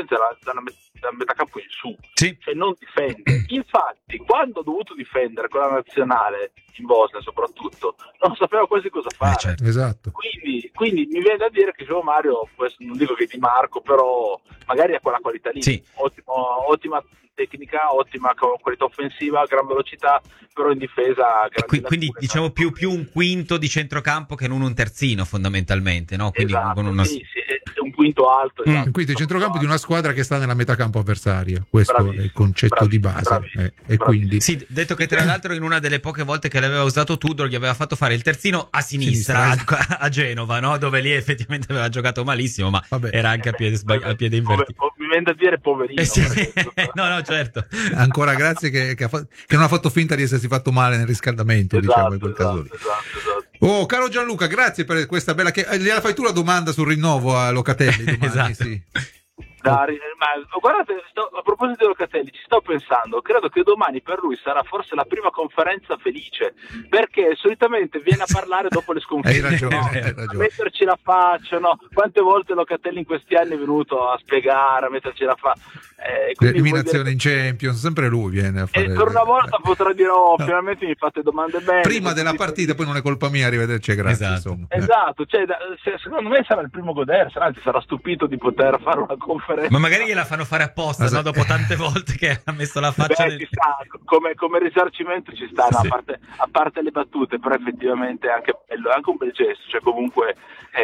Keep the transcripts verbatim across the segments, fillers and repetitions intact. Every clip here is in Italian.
praticamente dalla, dalla, dalla metà campo in su, sì. Cioè non difende. Infatti, quando ho dovuto difendere con la nazionale in Bosnia soprattutto, non sapevo quasi cosa fare. Eh, certo. Esatto. Quindi, quindi mi viene da dire che João Mario, non dico che Di Marco, però magari ha quella qualità lì, sì. Ottimo, ottima tecnica, ottima qualità offensiva, gran velocità, però in difesa Qui, quindi diciamo più, più un quinto di centrocampo che non un terzino fondamentalmente, no? Quindi esatto, con una... sì, sì, è un quinto alto, esatto. Un quinto di centrocampo di una squadra che sta nella metà campo avversaria, questo bravissimo, è il concetto di base, bravissimo, eh, e quindi sì, detto che tra l'altro in una delle poche volte che l'aveva usato Tudor gli aveva fatto fare il terzino a sinistra, sinistra. A, a Genova, no? Dove lì effettivamente aveva giocato malissimo, ma Vabbè. era anche a piede, sbagli- a piede invertito. Mi viene da dire poverino, eh sì. no no certo, ancora grazie che, che, ha fa- che non ha fatto finta di essersi fatto male nel riscaldamento, esatto, diciamo in quel esatto, caso lì. esatto, esatto. Oh, caro Gianluca, grazie per questa bella che gliela fai tu la domanda sul rinnovo a Locatelli domani, esatto. Sì. Dari, ma guardate, sto, a proposito di Locatelli, ci sto pensando, credo che domani per lui sarà forse la prima conferenza felice, perché solitamente viene a parlare dopo le sconfitte, hai ragione, no? hai ragione. A metterci la faccia, no? Quante volte Locatelli in questi anni è venuto a spiegare, a metterci la faccia, eh, l'eliminazione in Champions, sempre lui viene a fare. E per una volta potrà dire oh, no. finalmente mi fate domande bene. Prima della partita, poi non è colpa mia, arrivederci, grazie. Esatto, insomma. esatto. Cioè, secondo me sarà il primo godersi, anzi sarà stupito di poter fare una conferenza. Ma magari gliela fanno fare apposta, no? Dopo tante volte che ha messo la faccia. Beh, nel... ci sta, come, come risarcimento ci sta, no? Sì. a, parte, a parte le battute, però effettivamente è anche bello, è anche un bel gesto, cioè comunque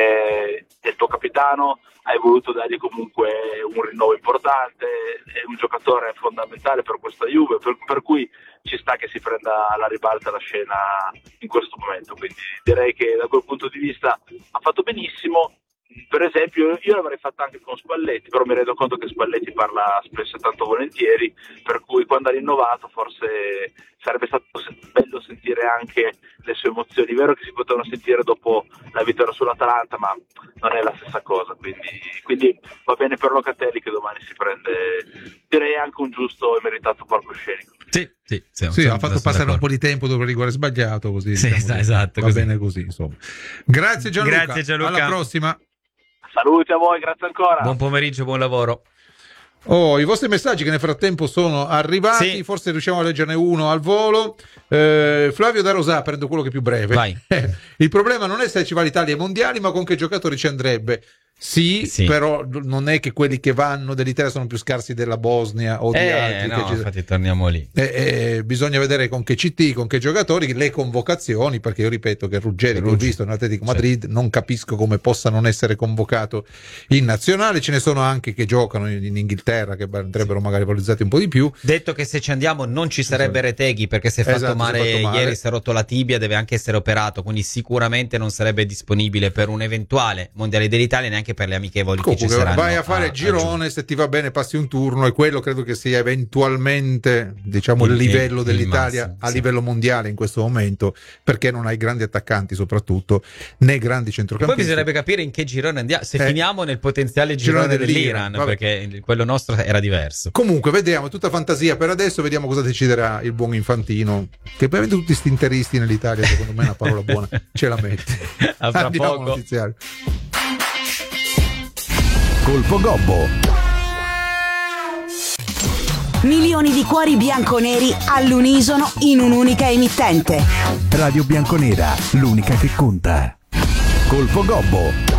eh, è il tuo capitano, hai voluto dargli comunque un rinnovo importante, è un giocatore fondamentale per questa Juve, per, per cui ci sta che si prenda alla ribalta la scena in questo momento, quindi direi che da quel punto di vista ha fatto benissimo. Per esempio io l'avrei fatto anche con Spalletti, però mi rendo conto che Spalletti parla spesso e tanto volentieri, per cui quando ha rinnovato forse sarebbe stato bello sentire anche le sue emozioni. È vero che si potevano sentire dopo la vittoria sull'Atalanta, ma non è la stessa cosa, quindi, quindi va bene per Locatelli che domani si prende, direi anche un giusto e meritato palcoscenico. Sì, sì, sì, sì ha fatto passare d'accordo. un po' di tempo dopo il rigore sbagliato, così sì, diciamo, esatto, va così. bene così, insomma. Grazie Gianluca, Grazie Gianluca, alla prossima. Saluti a voi, grazie ancora. Buon pomeriggio, buon lavoro. Oh, i vostri messaggi che nel frattempo sono arrivati, sì. Forse riusciamo a leggerne uno al volo. eh, Flavio da Rosà, prendo quello che è più breve. Vai. Il problema non è se ci va l'Italia ai mondiali, ma con che giocatori ci andrebbe. Sì, sì, però non è che quelli che vanno dell'Italia sono più scarsi della Bosnia o di eh, altri. No, che infatti torniamo lì. Eh, eh, bisogna vedere con che C T, con che giocatori, le convocazioni, perché io ripeto che Ruggeri, che ho visto nell'Atletico Madrid, certo. non capisco come possa non essere convocato in nazionale. Ce ne sono anche che giocano in, in Inghilterra, che andrebbero sì. magari valorizzati un po' di più. Detto che se ci andiamo non ci sarebbe Reteghi, perché si è fatto, esatto, male, si è fatto male ieri, si è rotto la tibia, deve anche essere operato, quindi sicuramente non sarebbe disponibile per un eventuale mondiale dell'Italia, neanche per le amichevoli. Comunque, vai a fare a, girone, a se ti va bene passi un turno, e quello credo che sia eventualmente, diciamo, il, il livello dell'Italia il massimo, a sì. livello mondiale in questo momento, perché non hai grandi attaccanti soprattutto, né grandi centrocampisti. Poi bisognerebbe capire in che girone andiamo, se eh, finiamo nel potenziale girone, girone dell'Iran, dell'Iran perché quello nostro era diverso. Comunque vediamo, tutta fantasia per adesso, vediamo cosa deciderà il buon Infantino, che poi tutti sti interisti nell'Italia, secondo me è una parola buona, ce la mette. A fra Andiamo poco. Notiziario. Colpo Gobbo. Milioni di cuori bianconeri all'unisono in un'unica emittente. Radio Bianconera, l'unica che conta. Colpo Gobbo.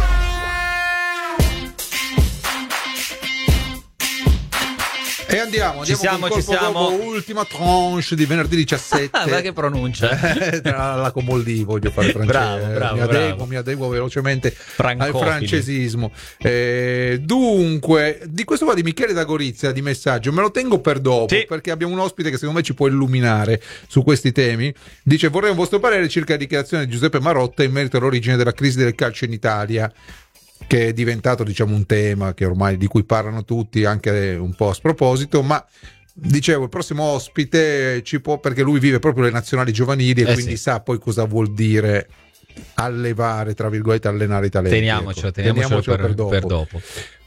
E andiamo, andiamo ci siamo, con ci siamo. Ultima tranche di venerdì diciassette. Ma che pronuncia? La Comolli, voglio fare francese. Bravo, bravo, mi adeguo, bravo. mi adeguo velocemente Francofili. al francesismo. Eh, dunque, di questo qua di Michele da Gorizia, di messaggio, me lo tengo per dopo, sì. perché abbiamo un ospite che secondo me ci può illuminare su questi temi. Dice: vorrei un vostro parere circa la dichiarazione di Giuseppe Marotta in merito all'origine della crisi del calcio in Italia, che è diventato, diciamo, un tema che ormai di cui parlano tutti, anche un po' a sproposito, ma dicevo, il prossimo ospite ci può, perché lui vive proprio le nazionali giovanili e eh quindi sì. sa poi cosa vuol dire allevare, tra virgolette, allenare i talenti. Teniamocelo, ecco. teniamocelo, teniamocelo per, per dopo. Per dopo.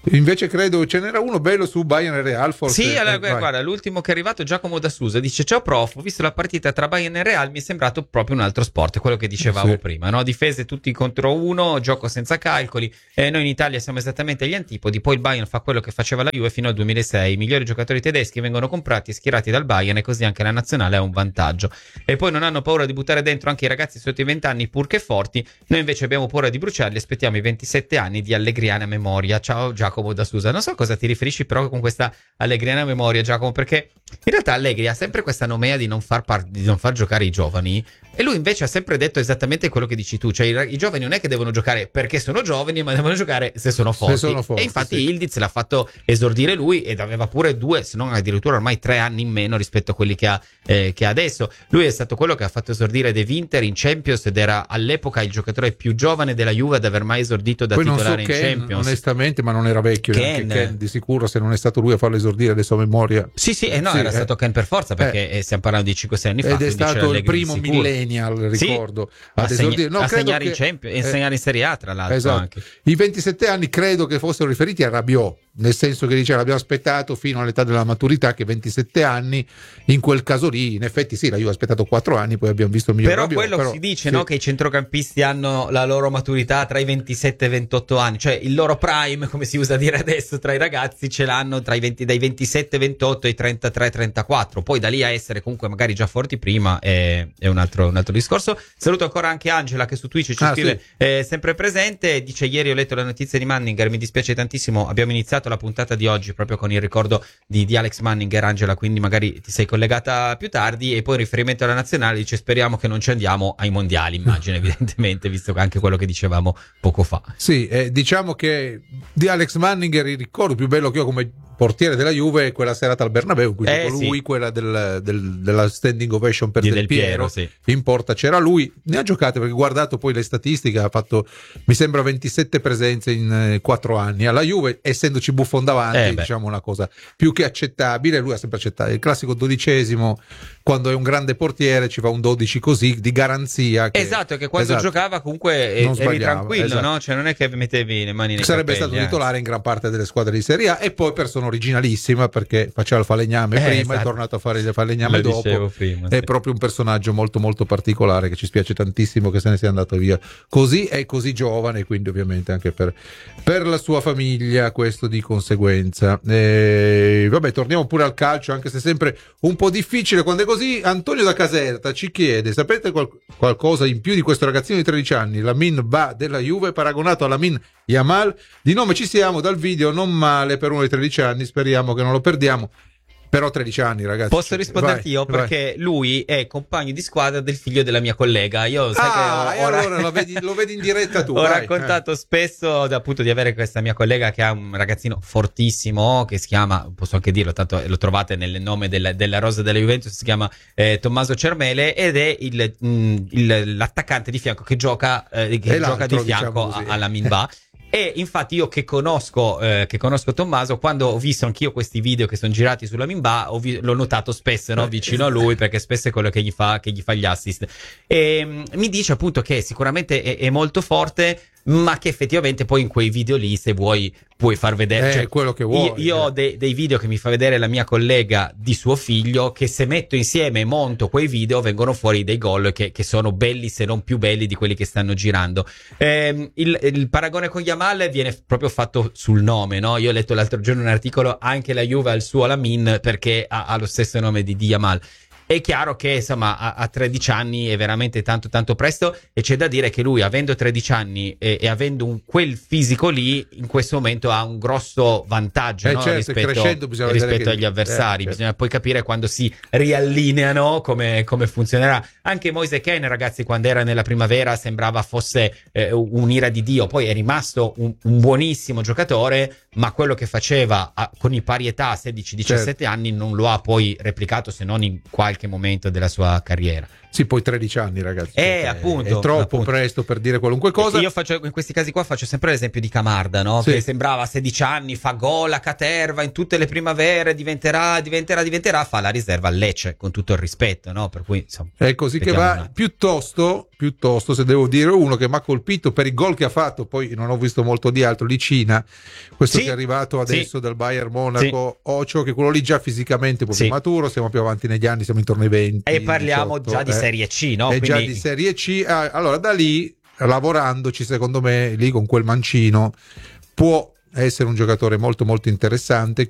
Invece credo ce n'era uno bello su Bayern e Real, forse. Sì, allora, eh, guarda, l'ultimo che è arrivato, Giacomo da Susa, dice: ciao prof, ho visto la partita tra Bayern e Real, mi è sembrato proprio un altro sport, quello che dicevamo sì. prima, no? Difese tutti contro uno, gioco senza calcoli, eh, noi in Italia siamo esattamente agli antipodi, poi il Bayern fa quello che faceva la Juve fino al duemilasei, i migliori giocatori tedeschi vengono comprati e schierati dal Bayern e così anche la nazionale ha un vantaggio. E poi non hanno paura di buttare dentro anche i ragazzi sotto i venti anni purché forti, noi invece abbiamo paura di bruciarli, aspettiamo i ventisette anni di allegriana memoria. Ciao Giacomo da Susa. Non so a cosa ti riferisci però con questa allegriana memoria, Giacomo, perché in realtà Allegri ha sempre questa nomea di non far, par- di non far giocare i giovani, e lui invece ha sempre detto esattamente quello che dici tu, cioè i, i giovani non è che devono giocare perché sono giovani, ma devono giocare se sono forti, se sono forti e infatti sì. Ildiz l'ha fatto esordire lui ed aveva pure due, se non addirittura ormai tre anni in meno rispetto a quelli che ha, eh, che ha adesso. Lui è stato quello che ha fatto esordire De Winter in Champions ed era all'epoca il giocatore più giovane della Juve ad aver mai esordito da Poi titolare non so in Ken, Champions, onestamente, ma non era vecchio Ken. Ken, di sicuro, se non è stato lui a farlo esordire adesso a memoria. Sì, sì, eh no, Sì, era eh. stato Ken per forza, perché Eh. eh, stiamo parlando di cinque sei anni fa. Ed è quindi c'era stato il Allegri primo sicuro. millennial, ricordo, Sì, ad a, segna- esordire. No, a credo segnare che- in Champions e eh, segnare in Serie A, tra l'altro. Esatto. Anche. I ventisette anni credo che fossero riferiti a Rabiot, nel senso che dice l'abbiamo aspettato fino all'età della maturità, che ventisette anni, in quel caso lì, in effetti sì, la Juve ha aspettato quattro anni, poi abbiamo visto il miglior Però Rabiot, quello però, si dice, sì. no, che i centrocampisti hanno la loro maturità tra i ventisette e i ventotto anni, cioè il loro prime, come si usa dire adesso, tra i ragazzi ce l'hanno tra i venti, dai ventisette ventotto ai trentatré trentaquattro, poi da lì a essere comunque magari già forti prima è, è un, altro, un altro discorso. Saluto ancora anche Angela che su Twitch ci Ah, scrive, sì. è sempre presente, dice: ieri ho letto la notizia di Manninger, mi dispiace tantissimo, abbiamo iniziato la puntata di oggi proprio con il ricordo di, di Alex Manninger, Angela, quindi magari ti sei collegata più tardi, e poi in riferimento alla nazionale dice: speriamo che non ci andiamo ai mondiali, immagino evidentemente, visto anche quello che dicevamo poco fa. Sì, eh, diciamo che di Alex Manninger il ricordo più bello che ho come portiere della Juve è quella serata al Bernabeu in cui Eh, giocò sì. lui, quella del, del, della standing ovation per Di Del Del Piero, Piero, sì. in porta c'era lui, ne ha giocate perché guardato poi le statistiche, ha fatto mi sembra ventisette presenze in quattro anni alla Juve, essendoci Buffon davanti, Eh, beh. diciamo una cosa più che accettabile. Lui ha sempre accettato il classico dodicesimo, quando è un grande portiere ci fa un dodici così di garanzia che, Esatto, che quando esatto, giocava comunque eh, non eri sbagliava, tranquillo, esatto. no? Cioè non è che mettevi le mani nei sarebbe capelli, stato titolare in gran parte delle squadre di Serie A, e poi persona originalissima perché faceva il falegname Eh, prima, esatto. è tornato a fare il falegname Lo dopo, dicevo prima, è sì. proprio un personaggio molto molto particolare che ci spiace tantissimo che se ne sia andato via così, è così giovane, quindi ovviamente anche per, per la sua famiglia questo di conseguenza. E, vabbè, torniamo pure al calcio, anche se sempre un po' difficile quando è così. Antonio da Caserta ci chiede: sapete qual- qualcosa in più di questo ragazzino di tredici anni, Lamine Ba della Juve, paragonato a Lamine Yamal? Di nome ci siamo, dal video non male per uno di tredici anni, speriamo che non lo perdiamo. Però tredici anni, ragazzi. Posso risponderti vai, io? vai. Perché lui è compagno di squadra del figlio della mia collega. Io sai Ah, che e ho, ho allora lo vedi, lo vedi in diretta tu. ho vai, raccontato spesso appunto di avere questa mia collega che ha un ragazzino fortissimo che si chiama, posso anche dirlo, tanto lo trovate nel nome della, della rosa della Juventus, si chiama eh, Tommaso Cermele, ed è il, mh, il- l'attaccante di fianco che gioca, eh, che E gioca di l'altro, fianco diciamo così. a- alla Minba. E infatti io che conosco eh, che conosco Tommaso, quando ho visto anch'io questi video che sono girati sulla Minba, ho vi- l'ho notato spesso, no, vicino a lui, perché spesso è quello che gli fa, che gli fa gli assist. E mh, mi dice appunto che sicuramente è, è molto forte, ma che effettivamente poi in quei video lì, se vuoi, puoi far vedere. È cioè, quello che vuoi, Io, io ho eh. dei, dei video che mi fa vedere la mia collega di suo figlio, che se metto insieme e monto quei video vengono fuori dei gol che, che sono belli, se non più belli di quelli che stanno girando. Ehm, il, il paragone con Yamal viene proprio fatto sul nome, no? Io ho letto l'altro giorno un articolo, anche la Juve ha il suo Lamin perché ha, ha lo stesso nome di, di Yamal. È chiaro che insomma a, a tredici anni è veramente tanto tanto presto, e c'è da dire che lui, avendo tredici anni e, e avendo un, quel fisico lì, in questo momento ha un grosso vantaggio, Eh, no? certo, crescendo rispetto, bisogna rispetto vedere che- agli avversari. eh, certo. Bisogna poi capire quando si riallineano come, come funzionerà. Anche Moise Kean, ragazzi, quando era nella primavera sembrava fosse eh, un'ira di Dio, poi è rimasto un, un buonissimo giocatore, ma quello che faceva a, con i pari età sedici diciassette Certo. anni non lo ha poi replicato, se non in qualche momento della sua carriera. Sì, poi tredici anni, ragazzi. Eh, Cioè, appunto, È troppo appunto. presto per dire qualunque cosa. Io faccio, in questi casi qua faccio sempre l'esempio di Camarda, no? Sì. Che sembrava a sedici anni, fa gol a Caterva in tutte le primavere, diventerà, diventerà, diventerà, fa la riserva al Lecce, con tutto il rispetto, no? Per cui insomma. È così che vediamo un va. attimo. Piuttosto, piuttosto, se devo dire uno che mi ha colpito per il gol che ha fatto, poi non ho visto molto di altro, Licina, questo sì, che è arrivato adesso sì, dal Bayern Monaco, sì. Ocio, che quello lì già fisicamente un po' più Sì. maturo, siamo più avanti negli anni, siamo intorno ai venti. E parliamo diciotto, già di eh. Serie C, no? È Quindi... già di Serie C. Ah, allora da lì, lavorandoci, secondo me, lì con quel mancino può essere un giocatore molto molto interessante.